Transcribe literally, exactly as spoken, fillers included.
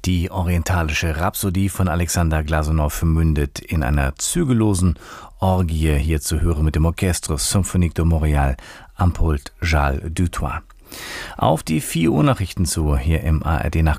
Die orientalische Rhapsodie von Alexander Glasunow mündet in einer zügellosen Orgie, hier zu hören mit dem Orchestre Symphonique de Montréal am Pult Charles Dutoit. Auf die vier Uhr Nachrichten zu, hier im A R D